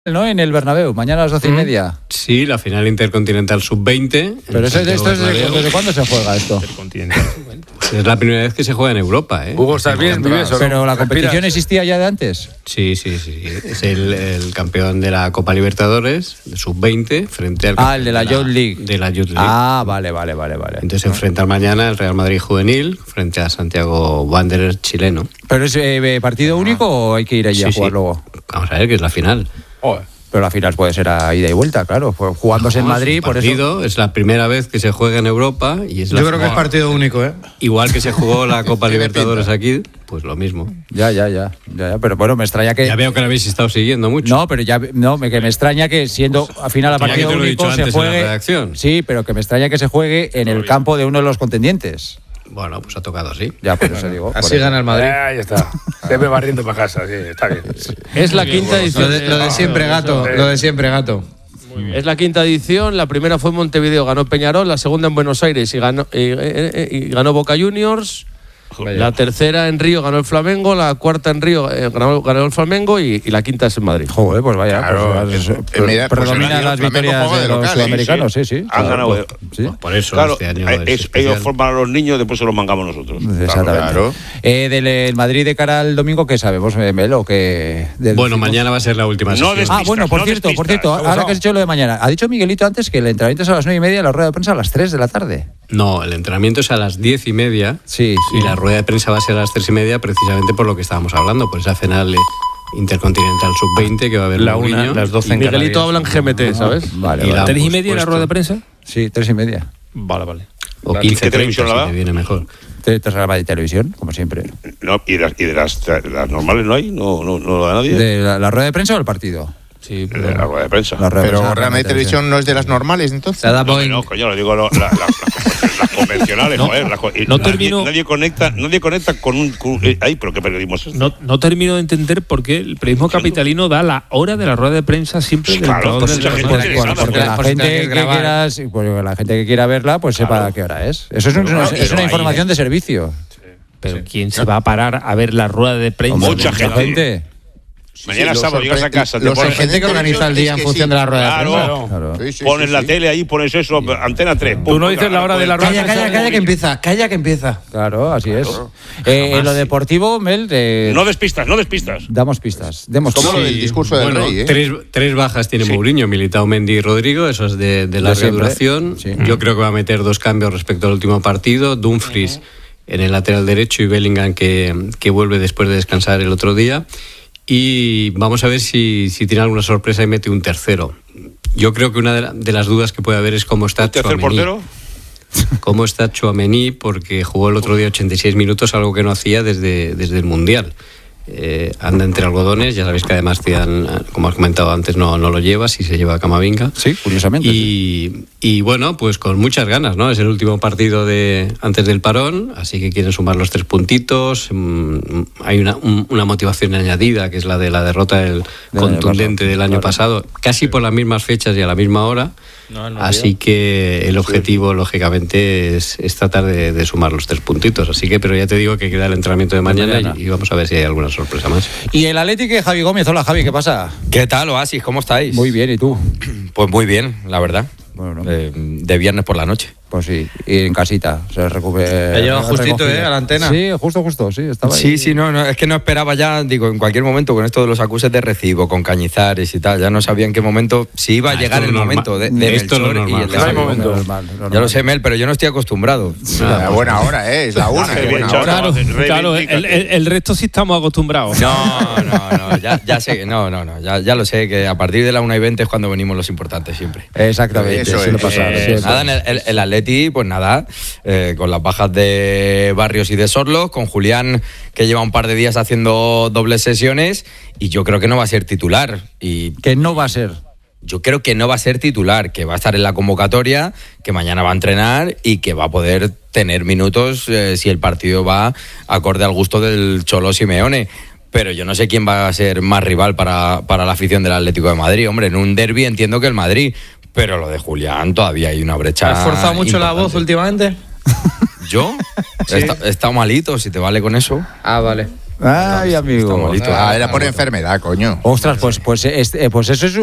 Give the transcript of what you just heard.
¿No? En el Bernabéu, mañana a las 12:30. Sí, la final intercontinental sub-20. Pero esto es ¿desde cuándo se juega esto? Es la primera vez que se juega en Europa, ¿eh? Hugo, ¿estás bien? Pero la competición existía ya de antes. Sí. Es el campeón de la Copa Libertadores, sub-20, frente al... el de la Youth League. De la Youth League. Vale. Entonces se enfrenta mañana el Real Madrid juvenil frente a Santiago Wanderers chileno. ¿Pero es partido único o hay que ir allí a jugar luego? Vamos a ver, que es la final. Pero la final puede ser a ida y vuelta, claro. Jugándose en Madrid, por eso. Es la primera vez que se juega en Europa y es Yo creo que es partido único, ¿eh? Igual que se jugó la Copa Libertadores aquí, pues lo mismo. Ya. Pero bueno, me extraña que... Ya veo que lo habéis estado siguiendo mucho. No, pero me extraña que siendo a final a partido único se juegue... Sí, pero que me extraña que se juegue en el campo de uno de los contendientes. Bueno, pues ha tocado así. Ya, por eso digo. Así gana el Madrid. Ahí está. Siempre barriendo para casa, sí, está bien. Es la quinta edición. Lo de siempre, gato. Lo de siempre, gato. Es la quinta edición. La primera fue en Montevideo, ganó Peñarol. La segunda en Buenos Aires y ganó Boca Juniors. La tercera en Río ganó el Flamengo, la cuarta en Río ganó el Flamengo y la quinta es en Madrid. Joder, pues vaya, claro, predomina las victorias de los sudamericanos, sí. Han ganado. Sí. Por eso claro, este año ellos forman a los niños, después se los mangamos nosotros. Exactamente. Claro. Del Madrid de cara al domingo, ¿qué sabemos, Melo? Bueno, mañana va a ser la última sesión. Por cierto, ahora que has dicho lo de mañana, ha dicho Miguelito antes que el entrenamiento es a las 9:30 y la rueda de prensa a las 3 de la tarde. No, el entrenamiento es a las 10:30. Sí. Y la rueda de prensa va a ser a las 3:30, precisamente por lo que estábamos hablando, por esa final intercontinental sub-20 que va a haber la una, las 12 en Miguelito habla en GMT, ¿sabes? Vale. ¿Y la 3:30 la rueda de prensa? Sí, 3:30. Vale. O ¿Qué 15:30, televisión la da? si te viene mejor. De televisión, como siempre. No, y de las normales no hay, no lo da nadie. ¿De la rueda de prensa o el partido? Sí, De la rueda de prensa. Pero realmente televisión no es de las normales, entonces. No, coño, lo digo las convencionales, joder. Nadie conecta con un... Ay, pero ¿qué periodismo es esto? No termino de entender por qué el periodismo capitalino da la hora de la rueda de prensa siempre del Claro, porque la gente que quiera verla, pues sepa a qué hora es. Eso es una información de servicio. Pero ¿quién se va a parar a ver la rueda de prensa? Mucha gente. Mañana sábado llegas a casa. Hay gente que organiza el día en función de la rueda de prensa. Claro. Pones la tele ahí, pones eso, Antena 3. Tú no dices la hora de la rueda de prensa. Calla que empieza. Claro, así es. En lo deportivo, Mel... No despistas. Damos pistas. Como lo del discurso del rey, ¿eh? Tres bajas tiene Mourinho, Militao, Mendy y Rodrigo, eso es de larga duración. Sí. Yo creo que va a meter 2 cambios respecto al último partido. Dumfries en el lateral derecho y Bellingham que vuelve después de descansar el otro día. Y vamos a ver si tiene alguna sorpresa y mete un tercero. Yo creo que una de las dudas que puede haber es cómo está ¿Tercer portero? Cómo está Tchouaméni, porque jugó el otro día 86 minutos, algo que no hacía desde el Mundial. Anda entre algodones, ya sabéis que además Zidane, como has comentado antes, no lo lleva, si se lleva a Camavinga. Sí, curiosamente. Y bueno, pues con muchas ganas, ¿no? Es el último partido antes del parón, así que quieren sumar los 3 puntitos. Hay una motivación añadida, que es la de la derrota contundente del año pasado, casi por las mismas fechas y a la misma hora. Así que el objetivo, lógicamente, es tratar de sumar los 3 puntitos. Así que, pero ya te digo que queda el entrenamiento de mañana y vamos a ver si hay alguna sorpresa más. Y el Atlético de Javi Gómez. Hola, Javi, ¿qué pasa? ¿Qué tal, Oasis? ¿Cómo estáis? Muy bien, ¿y tú? Pues muy bien, la verdad. Bueno. De viernes por la noche. Pues sí, y en casita se recupera. Ha llegado justito, a la antena. Sí, justo, sí, estaba ahí. Sí, no, es que no esperaba ya, digo, en cualquier momento con esto de los acuses de recibo, con Cañizares y tal, ya no sabía en qué momento, si iba a llegar el momento de Melchor y el de Javi Gómez. Ya lo sé, Mel, pero yo no estoy acostumbrado. La buena hora, es la una. Claro, el resto sí estamos acostumbrados. No, ya sé, ya lo sé, que a partir de la 1:20 es cuando venimos los importantes siempre. Exactamente, eso suele pasar. Nada, el Atleti, pues nada, con las bajas de Barrios y de Sorloth, con Julián, que lleva un par de días haciendo dobles sesiones, y yo creo que no va a ser titular. Que no va a ser. Yo creo que no va a ser titular, que va a estar en la convocatoria, que mañana va a entrenar y que va a poder tener minutos si el partido va acorde al gusto del Cholo Simeone. Pero yo no sé quién va a ser más rival para la afición del Atlético de Madrid. Hombre, en un derbi entiendo que el Madrid, pero lo de Julián todavía hay una brecha. ¿Has forzado mucho importante. la voz últimamente? ¿Yo? Sí. He estado malito, si te vale con eso. Ah, vale. Ay, amigo. Era por enfermedad, coño. Ostras, pues eso es